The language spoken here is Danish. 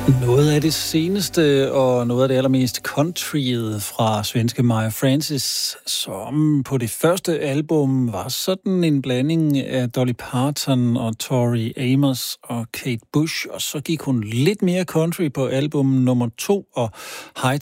Noget af det seneste og noget af det allermest countryet fra svenske Maya Francis, som på det første album var sådan en blanding af Dolly Parton og Tori Amos og Kate Bush, og så gik hun lidt mere country på album nummer 2 og High